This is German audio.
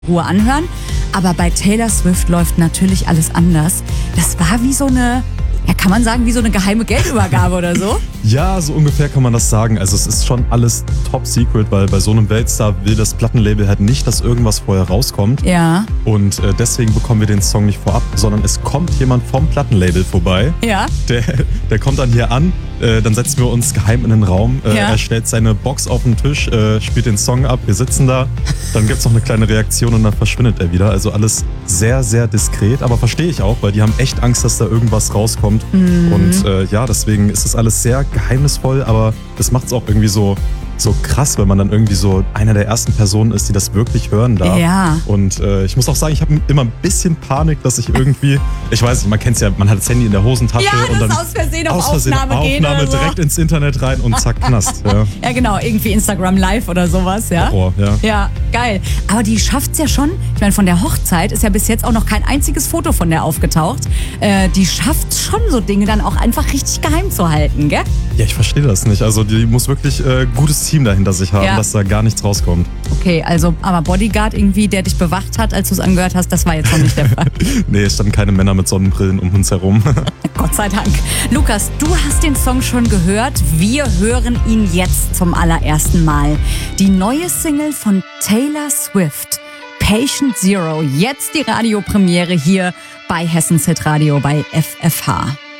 Ruhe anhören. Aber bei Taylor Swift läuft natürlich alles anders. Das war wie so eine, ja, kann man sagen, wie so eine geheime Geldübergabe oder so? Ja, so ungefähr kann man das sagen. Also es ist schon alles top secret, weil bei so einem Weltstar will das Plattenlabel halt nicht, dass irgendwas vorher rauskommt. Ja. Und deswegen bekommen wir den Song nicht vorab, sondern es kommt jemand vom Plattenlabel vorbei. Ja. Der kommt dann hier an, dann setzen wir uns geheim in den Raum. Ja. Er stellt seine Box auf den Tisch, spielt den Song ab, wir sitzen da. Dann gibt's noch eine kleine Reaktion und dann verschwindet er wieder. Also alles sehr, sehr diskret, aber verstehe ich auch, weil die haben echt Angst, dass da irgendwas rauskommt. Und ja, deswegen ist das alles sehr geheimnisvoll, aber das macht's auch irgendwie so krass, wenn man dann irgendwie so einer der ersten Personen ist, die das wirklich hören darf. Ja. Und ich muss auch sagen, ich habe immer ein bisschen Panik, dass ich irgendwie, ich weiß nicht, man kennt's ja, man hat das Handy in der Hosentasche Ja, und dann aus Versehen auf Aufnahme gehen oder so. direkt ins Internet rein und zack, Knast. Ja. Ja, genau, irgendwie Instagram Live oder sowas, ja. Horror, ja. Ja, geil. Aber die schafft's ja schon. Ich meine, von der Hochzeit ist ja bis jetzt auch noch kein einziges Foto von der aufgetaucht. Die schafft's schon, so Dinge dann auch einfach richtig geheim zu halten, gell? Ja, ich verstehe das nicht. Also die muss wirklich gutes Team dahinter sich haben, dass da gar nichts rauskommt. Okay, also, aber Bodyguard irgendwie, der dich bewacht hat, als du es angehört hast, das war jetzt noch nicht der Fall. Nee, es standen keine Männer mit Sonnenbrillen um uns herum. Gott sei Dank. Lukas, du hast den Song schon gehört. Wir hören ihn jetzt zum allerersten Mal. Die neue Single von Taylor Swift, Patient Zero. Jetzt die Radiopremiere hier bei Hessens Hit Radio bei FFH.